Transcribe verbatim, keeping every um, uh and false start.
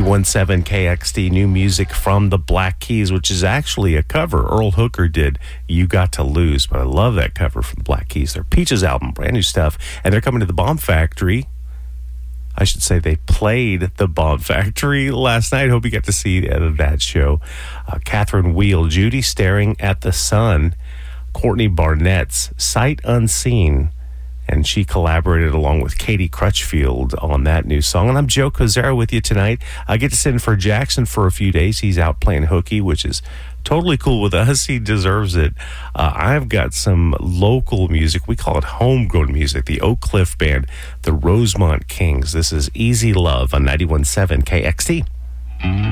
ninety-one point seven K X D, new music from the Black Keys, which is actually a cover Earl Hooker did, You Got to Lose. But I love that cover from the Black Keys. Their Peaches album, brand new stuff. And they're coming to the Bomb Factory. I should say they played the Bomb Factory last night. Hope you got to see that show. Uh, Catherine Wheel, Judy Staring at the Sun, Courtney Barnett's Sight Unseen. And she collaborated along with Katie Crutchfield on that new song. And I'm Joe Kozera with you tonight. I get to sit in for Jackson for a few days. He's out playing hooky, which is totally cool with us. He deserves it. Uh, I've got some local music. We call it homegrown music. The Oak Cliff Band, the Rosemont Kings. This is Easy Love on ninety-one point seven K X T.